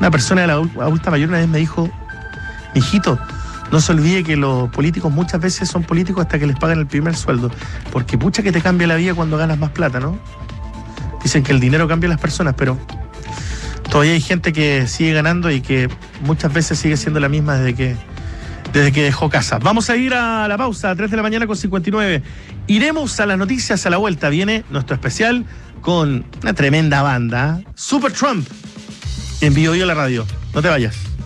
Una persona de la adulta mayor una vez me dijo: mijito, no se olvide que los políticos muchas veces son políticos hasta que les pagan el primer sueldo, porque pucha que te cambia la vida cuando ganas más plata, ¿no? Dicen que el dinero cambia a las personas, pero todavía hay gente que sigue ganando y que muchas veces sigue siendo la misma desde que dejó casa. Vamos a ir a la pausa, a 3 de la mañana con 59. Iremos a las noticias a la vuelta. Viene nuestro especial con una tremenda banda, Super Trump, en Bio Bio la radio. No te vayas.